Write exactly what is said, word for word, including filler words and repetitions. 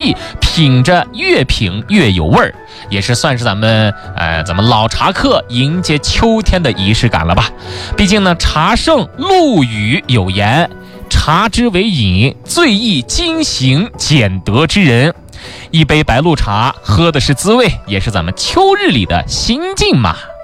气，品着越品越有味儿，也是算是咱们呃咱们老茶客迎接秋天的仪式感了吧。毕竟呢，茶圣陆羽有言，茶之为饮，最易精行俭德之人。一杯白露茶，喝的是滋味，也是咱们秋日里的心境嘛。